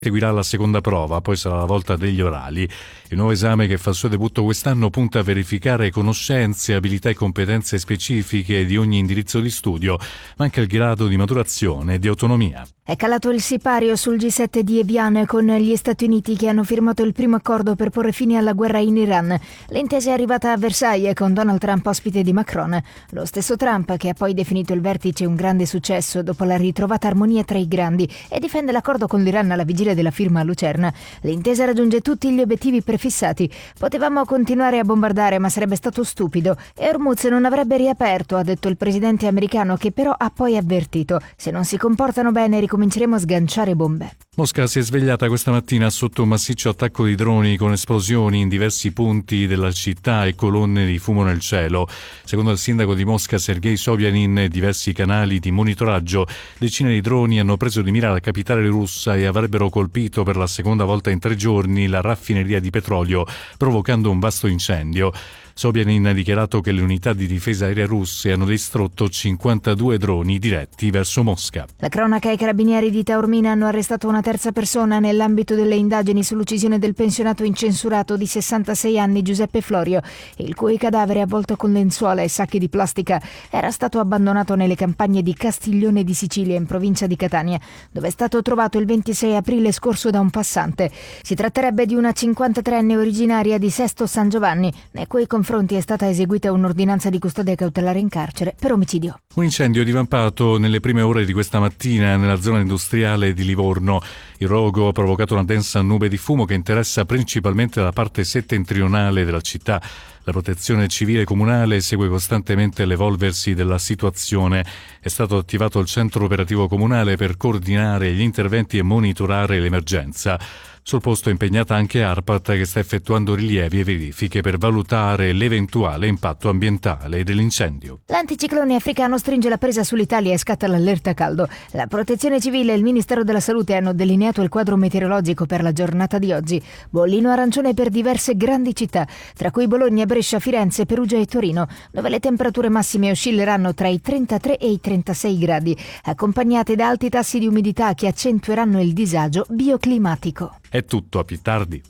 Seguirà la seconda prova, poi sarà la volta degli orali. Il nuovo esame, che fa il suo debutto quest'anno, punta a verificare conoscenze, abilità e competenze specifiche di ogni indirizzo di studio, ma anche il grado di maturazione e di autonomia. È calato il sipario sul G7 di Evian con gli Stati Uniti, che hanno firmato il primo accordo per porre fine alla guerra in Iran. L'intesa è arrivata a Versailles con Donald Trump ospite di Macron. Lo stesso Trump che ha poi definito il vertice un grande successo dopo la ritrovata armonia tra i grandi e difende l'accordo con l'Iran alla vigilia della firma a Lucerna. L'intesa raggiunge tutti gli obiettivi prefissati. Potevamo continuare a bombardare, ma sarebbe stato stupido e Hormuz non avrebbe riaperto, ha detto il presidente americano, che però ha poi avvertito: se non si comportano bene ricominceremo a sganciare bombe. Mosca si è svegliata questa mattina sotto un massiccio attacco di droni con esplosioni in diversi punti della città e colonne di fumo nel cielo. Secondo il sindaco di Mosca, Sergei Sobyanin, e diversi canali di monitoraggio, decine di droni hanno preso di mira la capitale russa e avrebbero colpito per la seconda volta in 3 giorni la raffineria di petrolio, provocando un vasto incendio. Sobyanin ha dichiarato che le unità di difesa aerea russe hanno distrutto 52 droni diretti verso Mosca. La cronaca e i carabinieri di Taormina hanno arrestato una terza persona nell'ambito delle indagini sull'uccisione del pensionato incensurato di 66 anni Giuseppe Florio, il cui cadavere, avvolto con lenzuola e sacchi di plastica, era stato abbandonato nelle campagne di Castiglione di Sicilia, in provincia di Catania, dove è stato trovato il 26 aprile scorso da un passante. Si tratterebbe di una 53enne originaria di Sesto San Giovanni, nei cui confronti è stata eseguita un'ordinanza di custodia cautelare in carcere per omicidio. Un incendio è divampato nelle prime ore di questa mattina nella zona industriale di Livorno. Il rogo ha provocato una densa nube di fumo che interessa principalmente la parte settentrionale della città. La protezione civile comunale segue costantemente l'evolversi della situazione. È stato attivato il centro operativo comunale per coordinare gli interventi e monitorare l'emergenza. Sul posto è impegnata anche ARPAT, che sta effettuando rilievi e verifiche per valutare l'eventuale impatto ambientale dell'incendio. L'anticiclone africano stringe la presa sull'Italia e scatta l'allerta caldo. La Protezione Civile e il Ministero della Salute hanno delineato il quadro meteorologico per la giornata di oggi. Bollino arancione per diverse grandi città, tra cui Bologna, Brescia, Firenze, Perugia e Torino, dove le temperature massime oscilleranno tra i 33 e i 36 gradi, accompagnate da alti tassi di umidità che accentueranno il disagio bioclimatico. È tutto, a più tardi.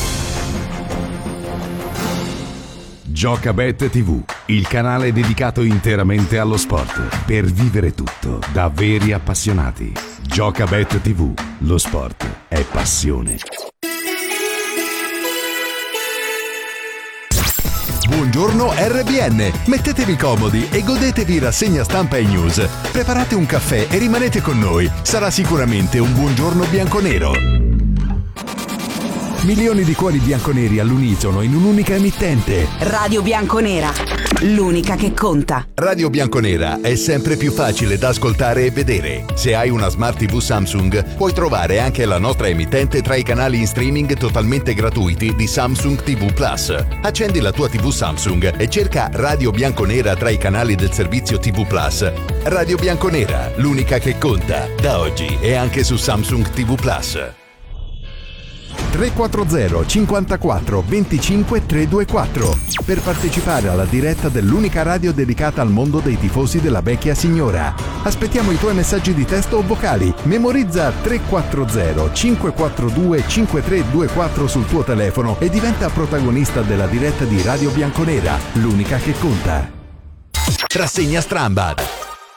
Giocabet TV, il canale dedicato interamente allo sport, per vivere tutto da veri appassionati. Giocabet TV, lo sport è passione. Buongiorno RBN, mettetevi comodi e godetevi rassegna stampa e news. Preparate un caffè e rimanete con noi, sarà sicuramente un buongiorno bianconero. Milioni di cuori bianconeri all'unisono in un'unica emittente. Radio Bianconera, l'unica che conta. Radio Bianconera è sempre più facile da ascoltare e vedere. Se hai una Smart TV Samsung, puoi trovare anche la nostra emittente tra i canali in streaming totalmente gratuiti di Samsung TV Plus. Accendi la tua TV Samsung e cerca Radio Bianconera tra i canali del servizio TV Plus. Radio Bianconera, l'unica che conta. Da oggi è anche su Samsung TV Plus. 340 54 25 324 per partecipare alla diretta dell'unica radio dedicata al mondo dei tifosi della vecchia signora. Aspettiamo i tuoi messaggi di testo o vocali. Memorizza 340 542 5324 sul tuo telefono e diventa protagonista della diretta di Radio Bianconera, l'unica che conta. Rassegna Strambad.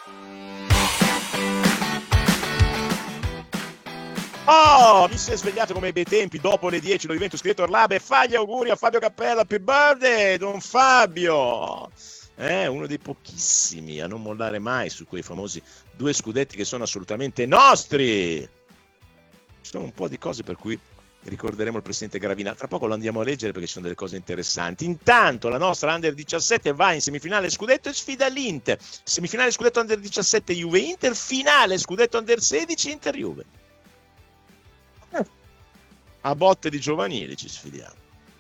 Oh, mi si è svegliato come ai bei tempi, dopo le 10 lo divento scritto Orlabe e fa gli auguri a Fabio Cappella, happy birthday, Don Fabio! Uno dei pochissimi a non mollare mai su quei famosi 2 scudetti che sono assolutamente nostri. Ci sono un po' di cose per cui ricorderemo il presidente Gravina, tra poco lo andiamo a leggere perché ci sono delle cose interessanti. Intanto la nostra Under 17 va in semifinale scudetto e sfida l'Inter, semifinale scudetto Under 17 Juve Inter, finale scudetto Under 16 Inter Juve. A botte di giovanili ci sfidiamo.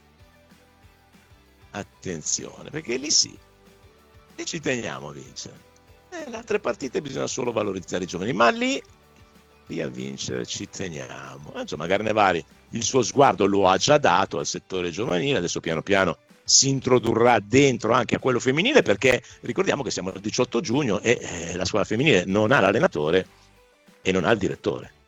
Attenzione, perché lì sì, lì ci teniamo a vincere. In altre partite bisogna solo valorizzare i giovani, ma lì a vincere ci teniamo. Insomma, Garnevari il suo sguardo lo ha già dato al settore giovanile, adesso piano piano si introdurrà dentro anche a quello femminile, perché ricordiamo che siamo il 18 giugno e la squadra femminile non ha l'allenatore e non ha il direttore.